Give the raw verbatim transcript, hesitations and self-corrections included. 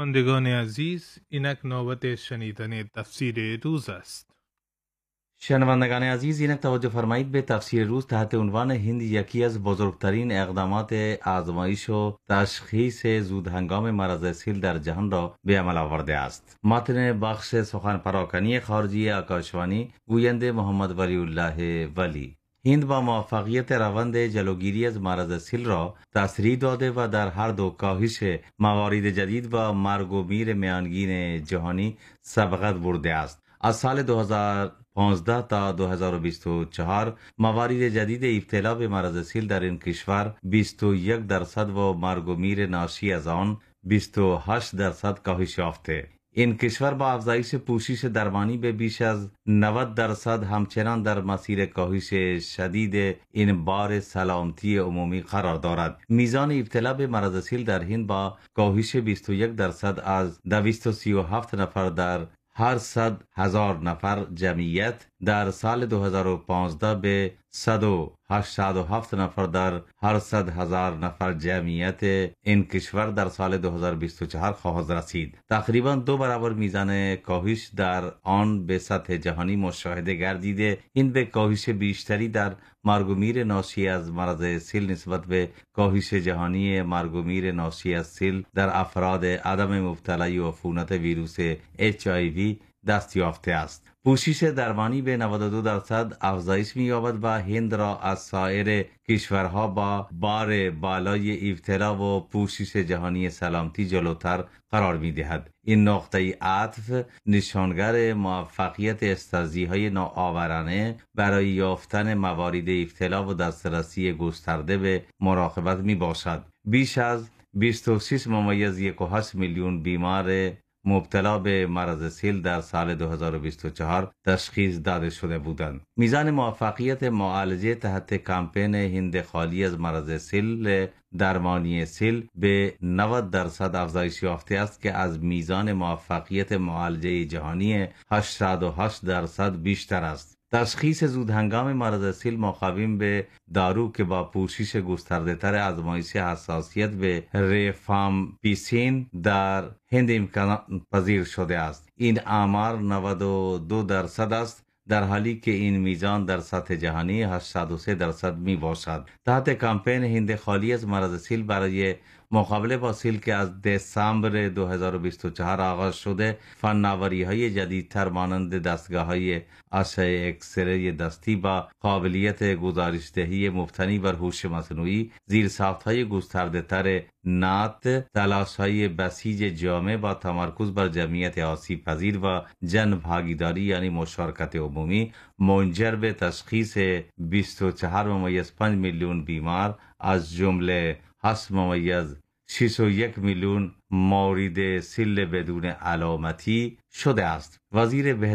شنوندگان عزیز، اینک نوبت شنیدن تفسیر روز است. شنوندگان عزیز، اینک توجه فرمایید به تفسیر روز تحت عنوان هند یکی از بزرگترین اقدامات آزمایش و تشخیص زود هنگام مرض سیل در جهان را به عمل آورده است. متن بخش سخن پراکنی خارجی آکاشوانی، گوینده محمد ولی الله ولی. هند با موفقیت روند جلوگیری از مرض سیل را تسریع داده و در هر دو کاهش موارد جدید و مرگ و میر میانگین جهانی سبقت برده است. از سال دو هزار و پانزده تا دو هزار و بیست و چهار موارد جدید ابتلا به مرض سیل در این کشور بیست و یک درصد و مرگ و میر ناشی از آن بیست و هشت درصد کاهش یافته. این کشور با افزایش پوشش درمانی به بیش از نود درصد همچنان در مسیر کاهش شدید این بار سلامتی عمومی قرار دارد. میزان ابتلا به مرض سیل در هند با کاهش بیست و یک درصد از دویست و سی و هفت نفر در هر صد هزار نفر جمعیت در سال دو هزار و پانزده به صد و هشتاد و هفت نفر در هر صد هزار نفر جمعیت این کشور در سال دو هزار و بیست و چهار خواهد رسید. تقریبا دو برابر میزان کاهش در آن به سطح جهانی مشاهده گردیده. این به کاهش بیشتری در مرگ و میر ناشی از مرض سیل نسبت به کاهش جهانی مرگ و میر ناشی از سیل در افراد عدم مبتلای و عفونت ویروس اچ آی وی دست یافته است. پوشش درمانی به نود و دو درصد افزایش می‌یابد و هند را از سایر کشورها با بار بالای ابتلا و پوشش جهانی سلامتی جلوتر قرار می‌دهد. این نقطه عطف نشانگر موفقیت استراتژی‌های نوآورانه برای یافتن موارد ابتلا و دسترسی گسترده به مراقبت میباشد. بیش از بیست و شش ممیز یک و هشت میلیون بیمار مبتلا به مرض سیل در سال دو هزار و بیست و چهار تشخیص داده شده بودند. میزان موفقیت معالجه تحت کمپین هند خالی از مرض سیل درمانی سیل به نود درصد افزایش یافته است که از میزان موفقیت معالجه جهانی هشتاد و هشت درصد بیشتر است. تشخیص زود هنگام مرض سیل مقاوم به دارو که با پوشش گسترده تر آزمایش حساسیت به ریفامپیسین در هند امکان پذیر شده است. این آمار نود و دو درصد است، در حالی که این میزان در سطح جهانی هشتاد و سه درصد می باشد. تحت کمپین هند خالی از مرض سیل برای مقابله با سیل که از دسامبر دو هزار و بیست و چهار آغاز شده، فناوری‌های جدیدتر مانند دستگاه‌های اشعه اکسره دستی با قابلیت گزارش‌دهی مبتنی بر هوش مصنوعی، زیرساخت‌های گسترده‌تر نات، تلاش‌های بسیج جامع با تمرکز بر جمعیت آسیب پذیر و جن भागीदारी یعنی مشارکت عمومی منجر به تشخیص بیست و چهار ممیز پنج میلیون بیمار از جمله هشت ممیز شش و یک میلیون مورد سیل بدون علامتی شده است. وزیر